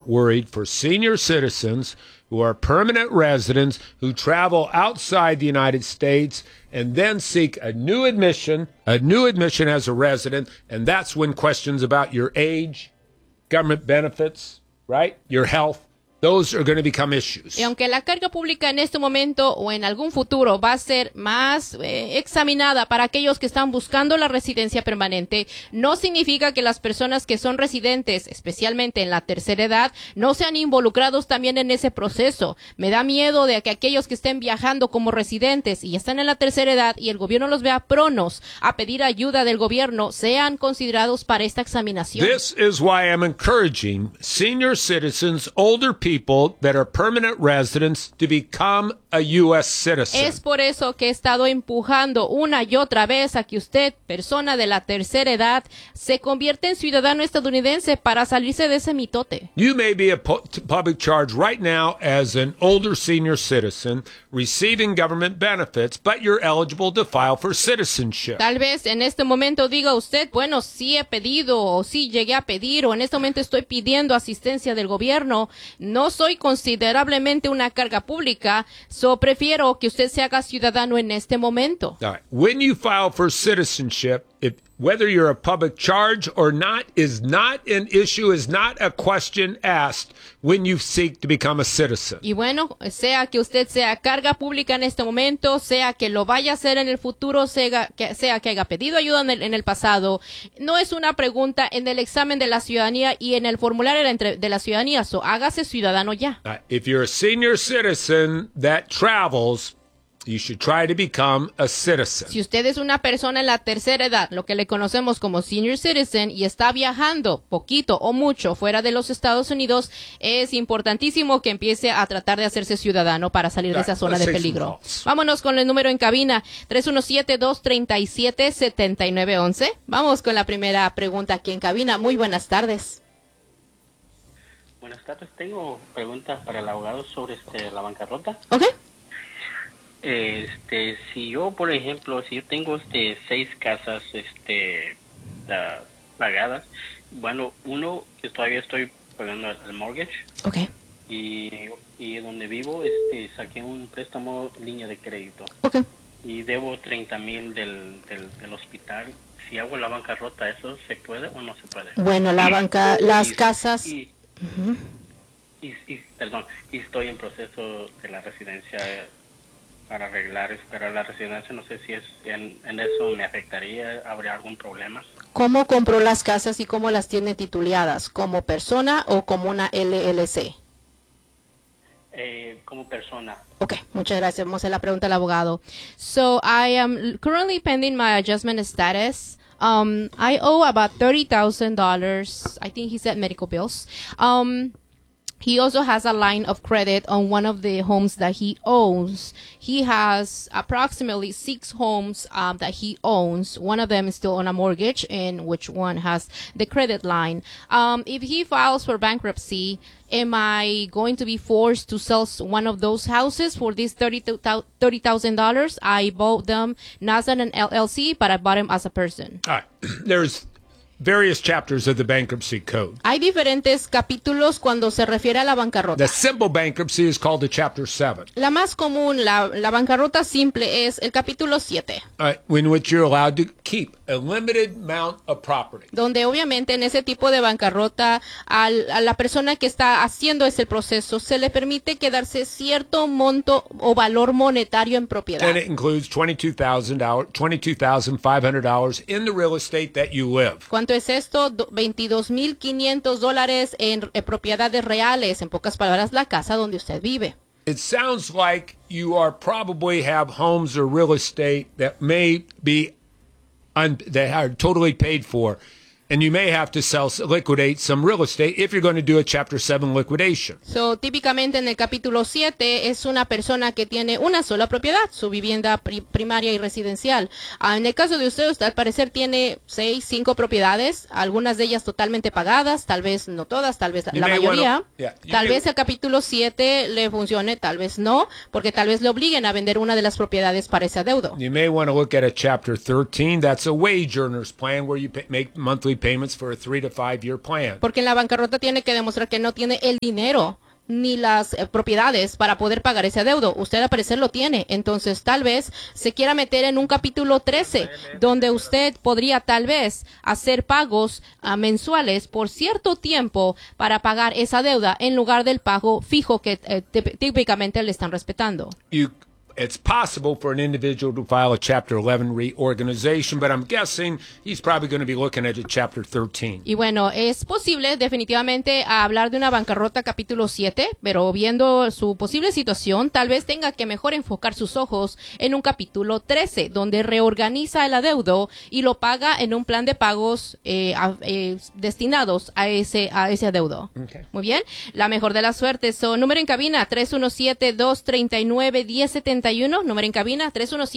worried for senior citizens who are permanent residents who travel outside the United States and then seek a new admission as a resident, and that's when questions about your age, government benefits, right, your health, those are going to become issues. Y aunque la carga pública en este momento o en algún futuro va a ser más examinada para aquellos que están buscando la residencia permanente, no significa que las personas que son residentes, especialmente en la tercera edad, no sean involucrados también en ese proceso. Me da miedo de que aquellos que estén viajando como residentes y están en la tercera edad y el gobierno los vea pronos a pedir ayuda del gobierno, sean considerados para esta examinación. This is why I'm encouraging senior citizens, older people that are permanent residents to become a U.S. citizen. Es por eso que he estado empujando una y otra vez a que usted, persona de la tercera edad, se convierta en ciudadano estadounidense para salirse de ese mitote. You may be a public charge right now as an older senior citizen receiving government benefits, but you're eligible to file for citizenship. Tal vez en este momento diga usted, bueno, sí he pedido o sí llegué a pedir o en este momento estoy pidiendo asistencia del gobierno. No soy considerablemente una carga pública, prefiero que usted se haga ciudadano en este momento. All right. When you file for citizenship, whether you're a public charge or not is not an issue, is not a question asked when you seek to become a citizen. Y bueno, sea que usted sea carga pública en este momento, sea que lo vaya a hacer en el futuro, sea que haya pedido ayuda en el pasado, no es una pregunta en el examen de la ciudadanía y en el formulario de la ciudadanía, hágase ciudadano ya. If you're a senior citizen that travels, you should try to become a citizen. Si usted es una persona en la tercera edad, lo que le conocemos como senior citizen, y está viajando poquito o mucho fuera de los Estados Unidos, es importantísimo que empiece a tratar de hacerse ciudadano para salir de esa zona de peligro. Vámonos con el número en cabina, 317-237-7911. Vamos con la primera pregunta aquí en cabina. Muy buenas tardes. Buenas tardes. Tengo preguntas para el abogado sobre la bancarrota. Ok. Si yo, por ejemplo, si yo tengo 6 casas pagadas, bueno, uno que todavía estoy pagando el mortgage. Okay. Y donde vivo, saqué un préstamo línea de crédito. Okay. Y debo 30,000 del hospital. Si hago la bancarrota, ¿eso se puede o no se puede? Bueno, las casas. Perdón, y estoy en proceso de la residencia para arreglar, pero la residencia no sé si en eso me afectaría, ¿habría algún problema? ¿Cómo compró las casas y cómo las tiene tituleadas? ¿Como persona o como una LLC? Como persona. Okay, muchas gracias. Vamos a hacer la pregunta al abogado. So, I am currently pending my adjustment status. I owe about $30,000. I think he said medical bills. He also has a line of credit on one of the homes that he owns. He has approximately 6 homes that he owns. One of them is still on a mortgage, and which one has the credit line. If he files for bankruptcy, am I going to be forced to sell one of those houses for this $30,000? I bought them not as an LLC, but I bought them as a person. All right. There's various chapters of the bankruptcy code. Hay diferentes capítulos cuando se refiere a la bancarrota. The simple bankruptcy is called the chapter 7. La más común, la bancarrota simple, es el capítulo 7. In which you're allowed to keep a limited amount of property. Donde obviamente en ese tipo de bancarrota a la persona que está haciendo ese proceso se le permite quedarse cierto monto o valor monetario en propiedad. And it includes $22,500 in the real estate that you live. ¿Cuánto es esto? $22,500 en propiedades reales, en pocas palabras, la casa donde usted vive. It sounds like you probably have homes or real estate that may be that are totally paid for, and you may have to liquidate some real estate if you're going to do a Chapter 7 liquidation. So, típicamente en el capítulo 7 es una persona que tiene una sola propiedad, su vivienda primaria y residencial. En el caso de usted al parecer tiene 5 propiedades, algunas de ellas totalmente pagadas, tal vez no todas, tal vez la mayoría. Tal vez el capítulo 7 le funcione, tal vez no, porque tal vez le obliguen a vender una de las propiedades para ese adeudo. You may want to look at a Chapter 13. That's a wage earner's plan where you make monthly payments for a 3 to 5 year plan. Porque en la bancarrota tiene que demostrar que no tiene el dinero ni las propiedades para poder pagar ese adeudo. Usted al parecer lo tiene. Entonces, tal vez se quiera meter en un capítulo 13, donde usted podría tal vez hacer pagos mensuales por cierto tiempo para pagar esa deuda en lugar del pago fijo que típicamente le están respetando. It's possible for an individual to file a Chapter 11 reorganization, but I'm guessing he's probably going to be looking at a Chapter 13. Y bueno, es posible definitivamente hablar de una bancarrota capítulo 7, pero viendo su posible situación, tal vez tenga que mejor enfocar sus ojos en un capítulo 13, donde reorganiza el adeudo y lo paga en un plan de pagos destinados a ese adeudo. Okay. Muy bien, la mejor de las suertes. Número en cabina 317-239-1071. Número en cabina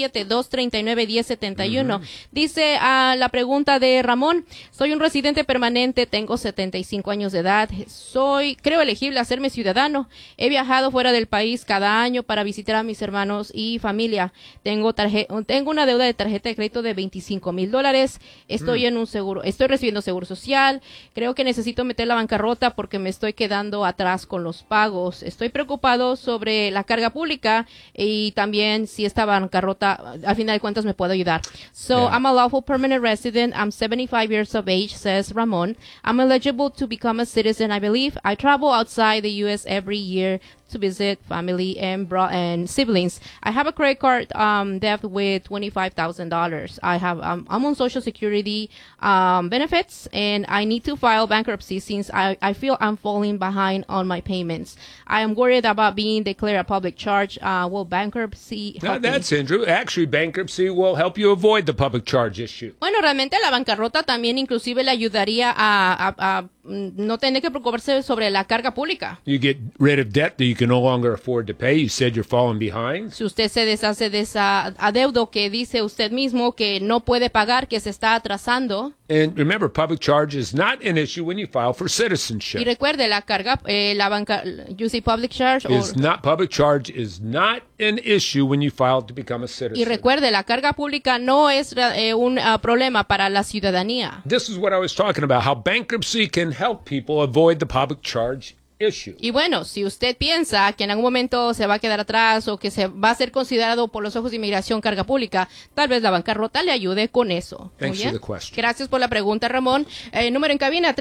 317-239-1071. Dice la pregunta de Ramón: soy un residente permanente, tengo 75 años de edad, creo elegible a hacerme ciudadano. He viajado fuera del país cada año para visitar a mis hermanos y familia. Tengo una deuda de tarjeta de crédito de $25,000. Estoy recibiendo seguro social. Creo que necesito meter la bancarrota porque me estoy quedando atrás con los pagos. Estoy preocupado sobre la carga pública y también si esta bancarrota al final de cuentas me puede ayudar. So I'm a lawful permanent resident. I'm 75 years of age, says Ramon. I'm eligible to become a citizen, I believe. I travel outside the U.S. every year to visit family and siblings. I have a credit card debt with $25,000. I'm on Social Security benefits, and I need to file bankruptcy since I feel I'm falling behind on my payments. I am worried about being declared a public charge. Will bankruptcy help me? That's Andrew. Actually, bankruptcy will help you avoid the public charge issue. Bueno, realmente la bancarrota también inclusive le ayudaría a no tener que preocuparse sobre la carga pública. You get rid of debt that you can no longer afford to pay. You said you're falling behind. Si usted se deshace de esa adeudo que dice usted mismo que no puede pagar, que se está atrasando. And remember, public charge is not an issue when you file for Y citizenship. recuerde, la carga, you say public charge. Public charge is not an issue when you file to become a Y citizen. recuerde, la carga pública no es un problema para la ciudadanía. This is what I was talking about, how bankruptcy can help people avoid the public charge issue. Y bueno, si usted piensa que en algún momento se va a quedar atrás o que se va a ser considerado por los ojos de inmigración carga pública, tal vez la bancarrota le ayude con eso. Thanks Muy bien. for the question. Gracias por la pregunta, Ramón. Número en cabina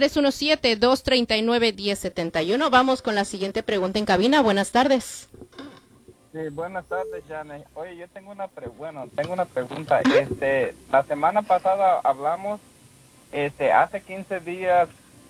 317-239-1071. Vamos con la siguiente pregunta en cabina. Buenas tardes. Sí, buenas tardes, Janet. Oye, yo tengo una pregunta. La semana pasada hablamos, hace 15 días,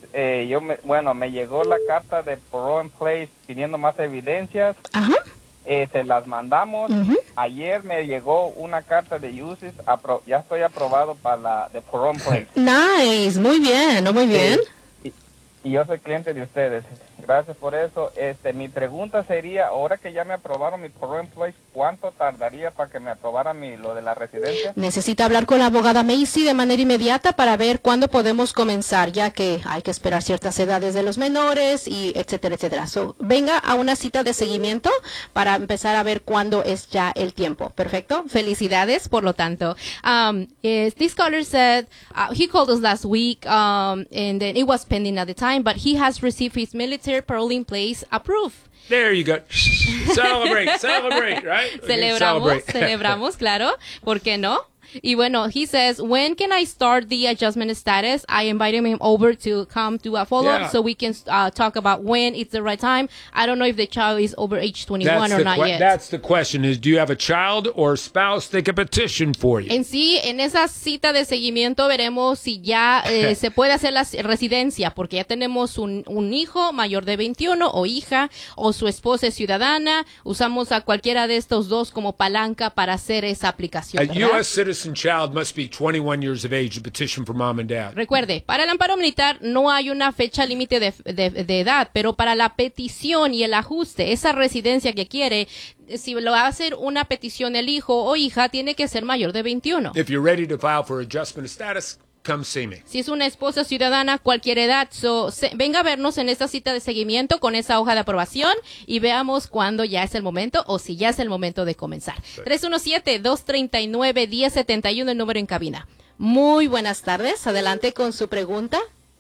me llegó la carta de parole in place pidiendo más evidencias. Ajá. Se las mandamos. Ayer me llegó una carta de UCIS, ya estoy aprobado para la de parole in place. Nice, muy bien, ¿no? Muy bien. Y yo soy cliente de ustedes. Gracias por eso. Mi pregunta sería, ahora que ya me aprobaron mi parole in place, ¿cuánto tardaría para que me aprobaran lo de la residencia? Necesita hablar con la abogada Macy de manera inmediata para ver cuándo podemos comenzar, ya que hay que esperar ciertas edades de los menores y etcétera, etcétera. Venga a una cita de seguimiento para empezar a ver cuándo es ya el tiempo. Perfecto. Felicidades, por lo tanto. This caller said he called us last week, and then it was pending at the time, but he has received his military parole in place approved. There you go. Celebrate, right? Celebramos, claro. ¿Por qué no? Y bueno, he says, when can I start the adjustment status? I invited him over to come do a follow-up so we can talk about when it's the right time. I don't know if the child is over age 21 or not yet. That's the question is, do you have a child or spouse that can petition for you? En sí, en esa cita de seguimiento veremos si ya se puede hacer la residencia, porque ya tenemos un hijo mayor de 21 o hija, o su esposa es ciudadana. Usamos a cualquiera de estos dos como palanca para hacer esa aplicación, A U.S. citizen child must be 21 years of age to petition for mom and dad. Recuerde, para el amparo militar no hay una fecha límite de edad, pero para la petición y el ajuste, esa residencia que quiere, si lo va a hacer una petición el hijo o hija, tiene que ser mayor de 21. If you're ready to file for adjustment of status, come see me. Si es una esposa ciudadana, cualquier edad, venga a vernos en esta cita de seguimiento con esa hoja de aprobación y veamos cuándo ya es el momento o si ya es el momento de comenzar. 317-239-1071, el número en cabina. Muy buenas tardes. Adelante con su pregunta.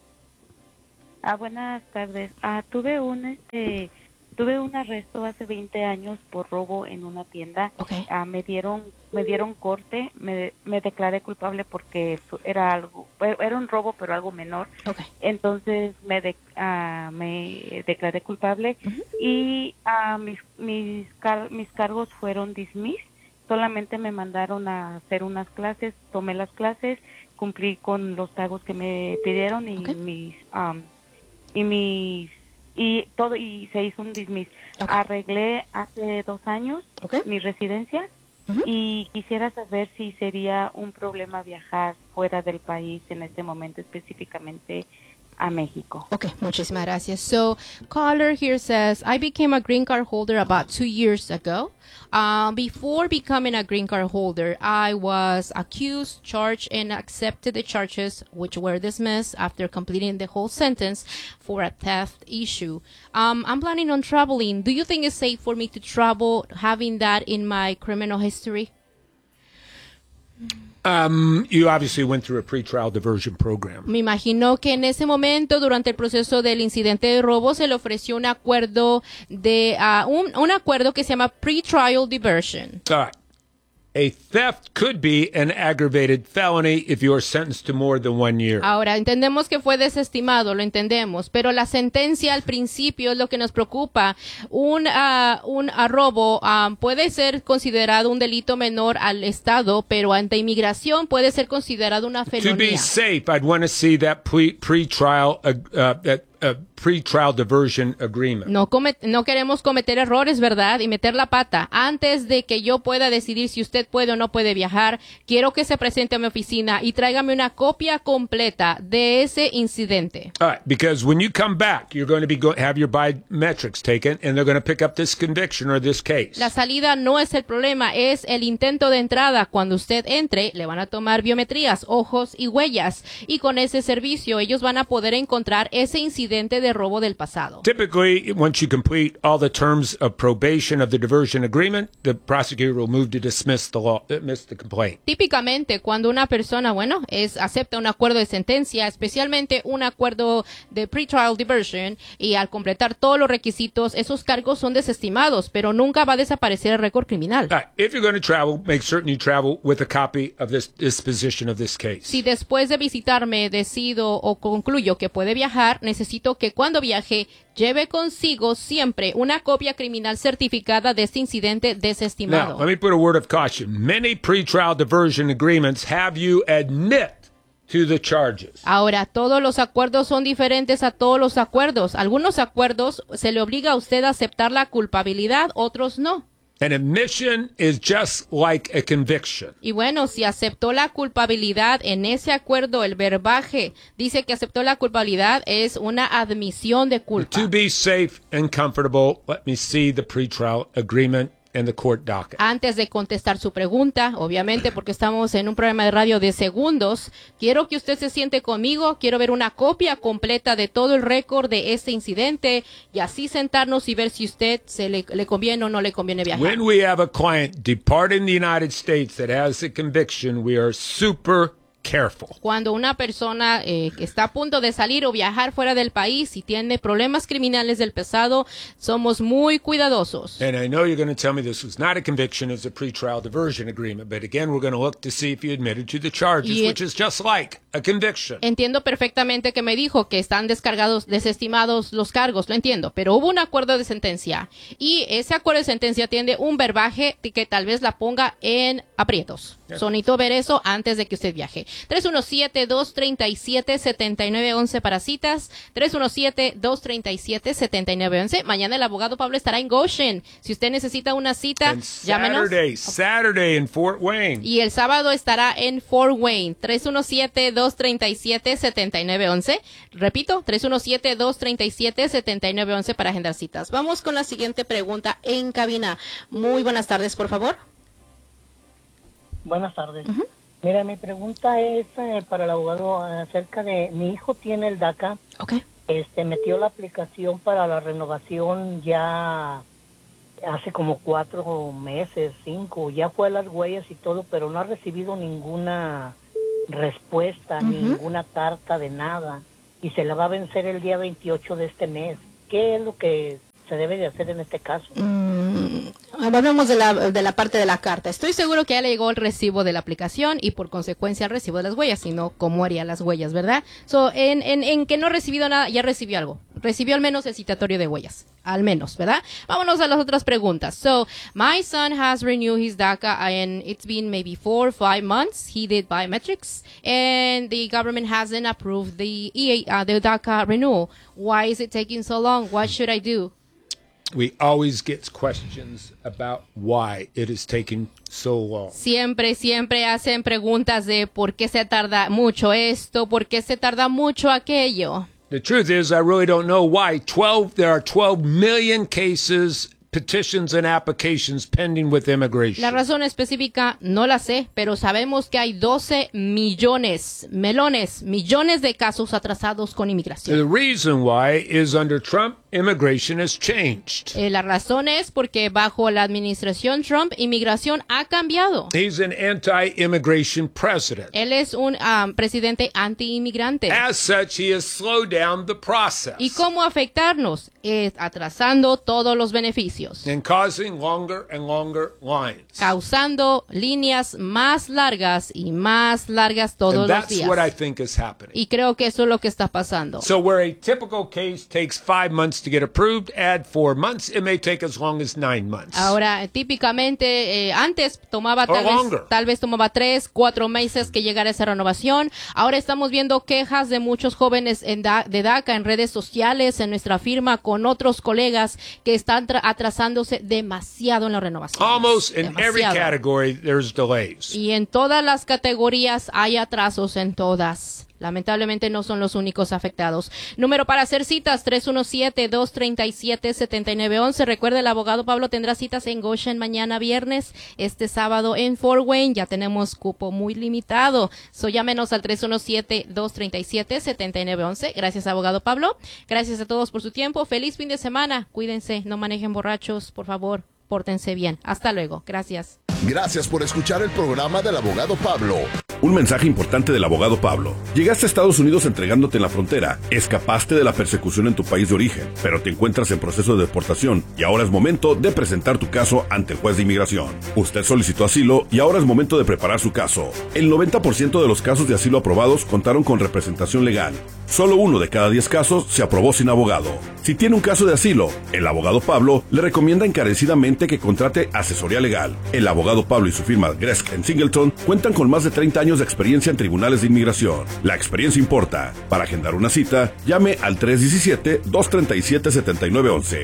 Buenas tardes. Tuve un arresto hace 20 años por robo en una tienda. Okay. Me dieron corte, me declaré culpable porque era un robo pero algo menor. Okay. Entonces me declaré culpable y mis cargos fueron dismissed. Solamente me mandaron a hacer unas clases, tomé las clases, cumplí con los pagos que me pidieron y y se hizo un dismiss. Okay. Arreglé hace 2 años mi residencia y quisiera saber si sería un problema viajar fuera del país en este momento, específicamente a México. Okay, muchísimas gracias. So, caller here says, I became a green card holder about 2 years ago. Before becoming a green card holder, I was accused, charged, and accepted the charges, which were dismissed after completing the whole sentence for a theft issue. I'm planning on traveling. Do you think it's safe for me to travel having that in my criminal history? You obviously went through a pretrial diversion program. Me imagino que en ese momento, durante el proceso del incidente de robo, se le ofreció un acuerdo de un acuerdo que se llama pretrial diversion. All right. A theft could be an aggravated felony if you are sentenced to more than 1 year. Ahora, entendemos que fue desestimado, lo entendemos, pero la sentencia al principio es lo que nos preocupa. Un robo puede ser considerado un delito menor al Estado, pero ante inmigración puede ser considerado una To be felonía. safe, I'd want to see that pretrial diversion agreement. No queremos cometer errores, ¿verdad? Y meter la pata. Antes de que yo pueda decidir si usted puede o no puede viajar, quiero que se presente a mi oficina y tráigame una copia completa de ese incidente. All right, because when you come back, you're going to have your biometrics taken, and they're going to pick up this conviction or this case. La salida no es el problema, es el intento de entrada. Cuando usted entre, le van a tomar biometrías, ojos y huellas. Y con ese servicio, ellos van a poder encontrar ese incidente de robo del pasado. Typically, once you complete all the terms of probation of the diversion agreement, the prosecutor will move to dismiss the complaint. Típicamente, cuando una persona, acepta un acuerdo de sentencia, especialmente un acuerdo de pretrial diversion, y al completar todos los requisitos, esos cargos son desestimados, pero nunca va a desaparecer el récord criminal. All right, if you're going to travel, make certain you travel with a copy of this disposition of this case. Si después de visitarme decido o concluyo que puede viajar, necesito que cuando viaje lleve consigo siempre una copia criminal certificada de este incidente desestimado. Now, let me put a word of caution. Many pretrial diversion agreements have you admit to the charges. Ahora, todos los acuerdos son diferentes a todos los acuerdos. Algunos acuerdos se le obliga a usted a aceptar la culpabilidad, otros no. An admission is just like a conviction. Y bueno, si aceptó la culpabilidad en ese acuerdo, el verbaje dice que aceptó la culpabilidad, es una admisión de culpa. To be safe and comfortable, let me see the pretrial agreement and the court docket. Antes de contestar su pregunta, obviamente porque estamos en un programa de radio de segundos, quiero que usted se siente conmigo, quiero ver una copia completa de todo el récord de este incidente y así sentarnos y ver si usted le conviene o no le conviene viajar. When we have a client departing the United States that has a conviction, we are super careful. Cuando una persona que está a punto de salir o viajar fuera del país y tiene problemas criminales del pasado, somos muy cuidadosos. And I know you're going to tell me this was not a conviction, it's a pretrial diversion agreement. But again, we're going to look to see if you admitted to the charges, which is just like a conviction. Entiendo perfectamente que me dijo que están desestimados los cargos, lo entiendo, pero hubo un acuerdo de sentencia y ese acuerdo de sentencia tiene un verbaje que tal vez la ponga en aprietos. Sonito ver eso antes de que usted viaje. 317-237-7911 para citas. 317-237-7911. Mañana el abogado Pablo estará en Goshen. Si usted necesita una cita, And llámenos. Saturday in Fort Wayne. Y el sábado estará en Fort Wayne. 317-237-7911. Repito, 317-237-7911 para agendar citas. Vamos con la siguiente pregunta en cabina. Muy buenas tardes, por favor. Buenas tardes. Mira, mi pregunta es para el abogado acerca de mi hijo tiene el DACA. Okay. Metió la aplicación para la renovación ya hace como 4 meses, 5. Ya fue a las huellas y todo, pero no ha recibido ninguna respuesta, ninguna carta de nada, y se la va a vencer el día 28 de este mes. ¿Qué es lo que se debe de hacer en este caso? Hablamos de la parte de la carta. Estoy seguro que ya le llegó el recibo de la aplicación y por consecuencia el recibo de las huellas, si no, ¿cómo haría las huellas, verdad? En que no ha recibido nada, ya recibió algo. Recibió al menos el citatorio de huellas. Al menos, ¿verdad? Vámonos a las otras preguntas. So, my son has renewed his DACA and it's been maybe 4 or 5 months. He did biometrics and the government hasn't approved the DACA renewal. Why is it taking so long? What should I do? We always get questions about why it is taking so long. Siempre hacen preguntas de por qué se tarda mucho esto, por qué se tarda mucho aquello. The truth is, I really don't know why. There are 12 million cases, petitions, and applications pending with immigration. La razón específica no la sé, pero sabemos que hay 12 millones de casos atrasados con inmigración. The reason why is under Trump, immigration has changed. La razón es porque bajo la administración Trump, inmigración ha cambiado. He's an anti-immigration president. Él es un presidente anti-inmigrante. As such, he has slowed down the process. ¿Y cómo afectarnos? Atrasando todos los beneficios. And causing longer and longer lines. Causando líneas más largas y más largas todos los días. That's what I think is happening. Y creo que eso es lo que está pasando. So where a typical case takes 5 months to get approved, add 4 months, it may take as long as 9 months. Ahora, típicamente, antes tomaba tal vez tomaba 3, 4 meses que llegara esa renovación. Ahora estamos viendo quejas de muchos jóvenes de DACA en redes sociales, en nuestra firma, con otros colegas que están atrasándose demasiado en la renovación. Almost in every category, there's delays. Y en todas las categorías hay atrasos en todas. Lamentablemente no son los únicos afectados. Número para hacer citas, 317-237-7911. Recuerde, el abogado Pablo tendrá citas en Goshen mañana viernes, este sábado en Fort Wayne. Ya tenemos cupo muy limitado. Llámenos al 317-237-7911. Gracias, abogado Pablo. Gracias a todos por su tiempo. Feliz fin de semana. Cuídense, no manejen borrachos, por favor. Pórtense bien. Hasta luego. Gracias. Gracias por escuchar el programa del abogado Pablo. Un mensaje importante del abogado Pablo. Llegaste a Estados Unidos entregándote en la frontera, escapaste de la persecución en tu país de origen, pero te encuentras en proceso de deportación y ahora es momento de presentar tu caso ante el juez de inmigración. Usted solicitó asilo y ahora es momento de preparar su caso. El 90% de los casos de asilo aprobados contaron con representación legal. Solo 1 de cada 10 casos se aprobó sin abogado. Si tiene un caso de asilo, el abogado Pablo le recomienda encarecidamente que contrate asesoría legal. El abogado Pablo y su firma Gresk & Singleton cuentan con más de 30 años de experiencia en tribunales de inmigración. La experiencia importa. Para agendar una cita, llame al 317-237-7911.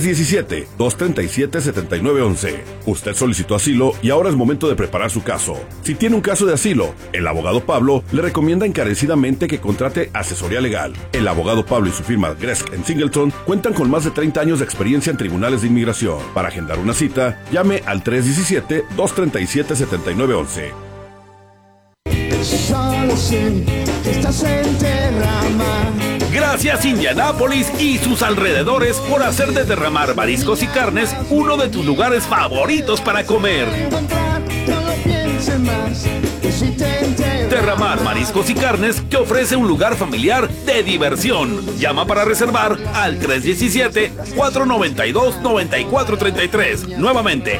317-237-7911. Usted solicitó asilo y ahora es momento de preparar su caso. Si tiene un caso de asilo, el abogado Pablo le recomienda encarecidamente que contrate asesoría legal. El abogado Pablo y su firma Gresk & Singleton cuentan con más de 30 años de experiencia en tribunales de inmigración. Para agendar una cita, llame al 317-237-7911. Solo sé que estás en Terramar. Gracias Indianápolis y sus alrededores por hacer de Terramar Mariscos y Carnes uno de tus lugares favoritos para comer. Terramar Mariscos y Carnes te ofrece un lugar familiar de diversión. Llama para reservar al 317-492-9433. Nuevamente,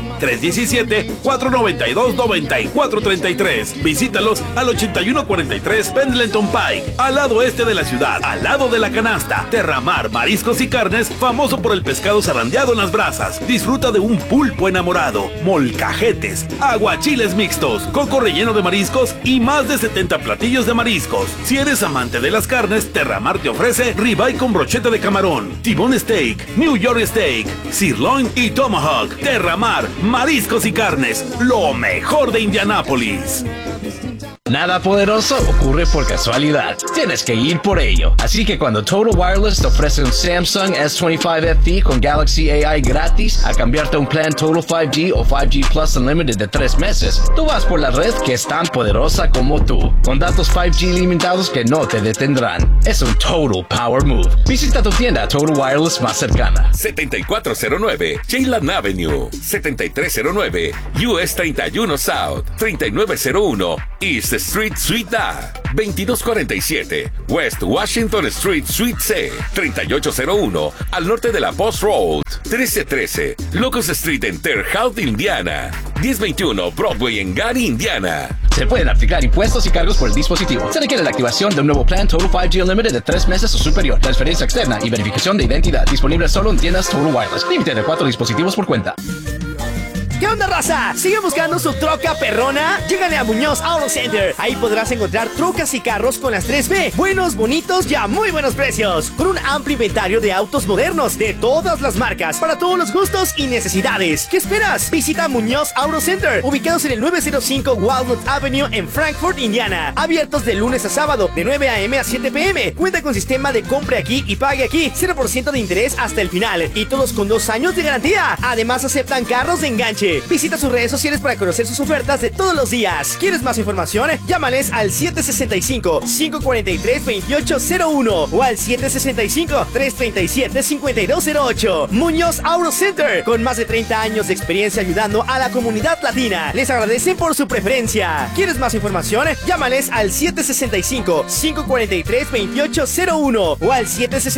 317-492-9433. Visítalos al 8143 Pendleton Pike, al lado este de la ciudad, al lado de la canasta. Terramar Mariscos y Carnes, famoso por el pescado zarandeado en las brasas. Disfruta de un pulpo enamorado, molcajetes, aguachiles mixtos, coco relleno de mariscos y más de 70 platillos de mariscos. Si eres amante de las carnes, Terramar te ofrece ribeye con brocheta de camarón, T-bone steak, New York steak, sirloin y tomahawk. Terramar Mariscos y Carnes, lo mejor de Indianápolis. Nada poderoso ocurre por casualidad. Tienes que ir por ello. Así que cuando Total Wireless te ofrece un Samsung S25 FE con Galaxy AI gratis a cambiarte a un plan Total 5G o 5G Plus Unlimited de 3 meses, tú vas por la red que es tan poderosa como tú, con datos 5G limitados que no te detendrán. Es un Total Power Move. Visita tu tienda Total Wireless más cercana. 7409 Ceylan Avenue, 7309 US 31 South, 3901 East Street Suite A, 2247 West Washington Street Suite C, 3801 al norte de la Post Road, 1313 Locust Street en Terre Haute, Indiana, 1021 Broadway en Gary, Indiana. Se pueden aplicar impuestos y cargos por el dispositivo. Se requiere la activación de un nuevo plan Total 5G Unlimited de 3 meses o superior. Transferencia externa y verificación de identidad. Disponible solo en tiendas Total Wireless. Límite de 4 dispositivos por cuenta. ¿Qué onda, raza? ¿Sigue buscando su troca perrona? Llégale a Muñoz Auto Center. Ahí podrás encontrar trocas y carros con las 3B. Buenos, bonitos y a muy buenos precios. Con un amplio inventario de autos modernos de todas las marcas, para todos los gustos y necesidades. ¿Qué esperas? Visita Muñoz Auto Center, ubicados en el 905 Walnut Avenue en Frankfort, Indiana. Abiertos de lunes a sábado, de 9 a.m. a 7 p.m. Cuenta con sistema de compre aquí y pague aquí. 0% de interés hasta el final. Y todos con 2 años de garantía. Además, aceptan carros de enganche. Visita sus redes sociales para conocer sus ofertas de todos los días. ¿Quieres más información? Llámales al 765-543-2801 o al 765-337-5208. Muñoz Auto Center, con más de 30 años de experiencia ayudando a la comunidad latina. Les agradecen por su preferencia. ¿Quieres más información? Llámales al 765-543-2801 o al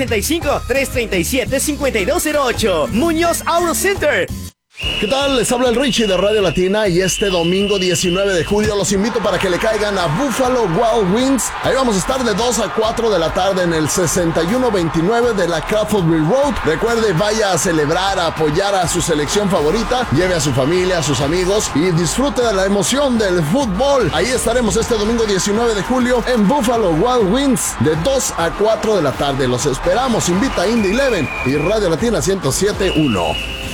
765-337-5208. Muñoz Auto Center. ¿Qué tal? Les habla el Richie de Radio Latina y este domingo 19 de julio los invito para que le caigan a Buffalo Wild Wings. Ahí vamos a estar de 2 a 4 de la tarde en el 6129 de la Crawfordville Road. Recuerde, vaya a celebrar, a apoyar a su selección favorita, lleve a su familia, a sus amigos y disfrute de la emoción del fútbol. Ahí estaremos este domingo 19 de julio en Buffalo Wild Wings de 2 a 4 de la tarde. Los esperamos. Invita a Indy 11 y Radio Latina 107.1.